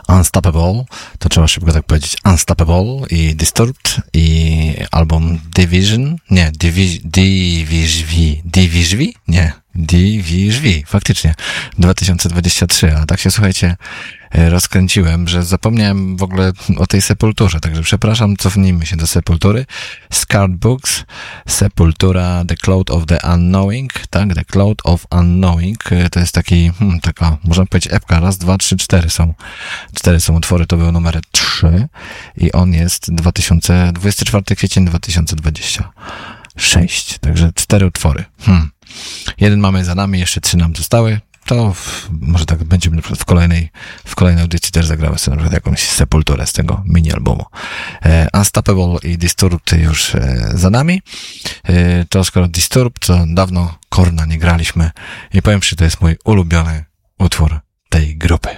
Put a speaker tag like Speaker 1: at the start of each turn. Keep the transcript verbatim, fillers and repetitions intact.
Speaker 1: Unstoppable, to trzeba szybko tak powiedzieć, Unstoppable i Disturbed i album Division, nie, Divi, Division, Division, nie, Division, faktycznie, dwa tysiące dwudziesty trzeci, a tak się, słuchajcie, rozkręciłem, że zapomniałem w ogóle o tej Sepulturze, także przepraszam, cofnijmy się do Sepultury. Scarred Books, Sepultura, The Cloud of the Unknowing, tak, The Cloud of Unknowing, to jest taki, hmm, taka, można powiedzieć, epka, raz, dwa, trzy, cztery są, cztery są utwory, to był numer trzy i on jest dwudziestego czwartego kwietnia dwa tysiące dwudziesty szósty, także cztery utwory. Hmm. Jeden mamy za nami, jeszcze trzy nam zostały. To w, może tak będziemy na przykład w kolejnej, w kolejnej audycji też zagramy sobie na przykład jakąś Sepulturę z tego mini-albumu. E, Unstoppable i Disturbed już e, za nami. E, to skoro Disturbed, to dawno Korna nie graliśmy i powiem, że to jest mój ulubiony utwór tej grupy.